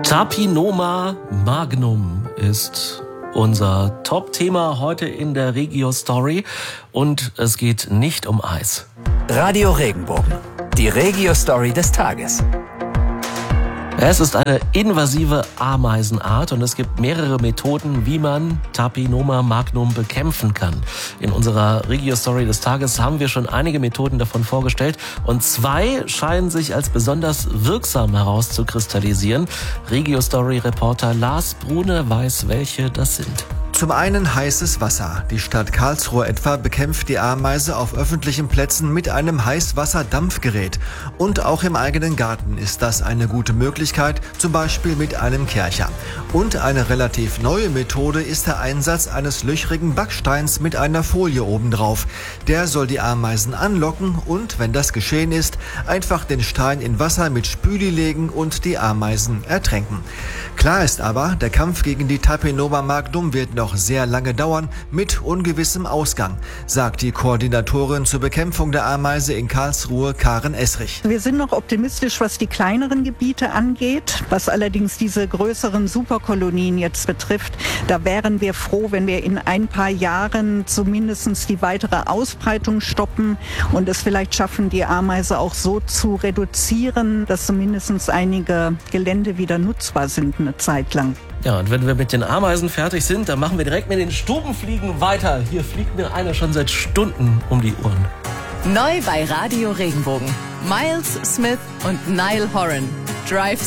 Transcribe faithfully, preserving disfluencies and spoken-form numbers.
Tapinoma magnum ist unser Top-Thema heute in der Regio-Story und es geht nicht um Eis. Radio Regenbogen, die Regio-Story des Tages. Es ist eine invasive Ameisenart und es gibt mehrere Methoden, wie man Tapinoma magnum bekämpfen kann. In unserer Regio-Story des Tages haben wir schon einige Methoden davon vorgestellt und zwei scheinen sich als besonders wirksam herauszukristallisieren. Regio-Story-Reporter Lars Brune weiß, welche das sind. Zum einen heißes Wasser. Die Stadt Karlsruhe etwa bekämpft die Ameise auf öffentlichen Plätzen mit einem Heißwasserdampfgerät. Und auch im eigenen Garten ist das eine gute Möglichkeit, zum Beispiel mit einem Kercher. Und eine relativ neue Methode ist der Einsatz eines löchrigen Backsteins mit einer Folie obendrauf. Der soll die Ameisen anlocken und, wenn das geschehen ist, einfach den Stein in Wasser mit Spüli legen und die Ameisen ertränken. Klar ist aber, der Kampf gegen die Tapinoma magnum wird noch sehr lange dauern, mit ungewissem Ausgang, sagt die Koordinatorin zur Bekämpfung der Ameise in Karlsruhe, Karen Esrich. Wir sind noch optimistisch, was die kleineren Gebiete angeht. Was allerdings diese größeren Superkolonien jetzt betrifft, da wären wir froh, wenn wir in ein paar Jahren zumindest die weitere Ausbreitung stoppen und es vielleicht schaffen, die Ameise auch so zu reduzieren, dass zumindest einige Gelände wieder nutzbar sind eine Zeit lang. Ja, und wenn wir mit den Ameisen fertig sind, dann machen wir direkt mit den Stubenfliegen weiter. Hier fliegt mir einer schon seit Stunden um die Ohren. Neu bei Radio Regenbogen. Miles Smith und Niall Horan. Drive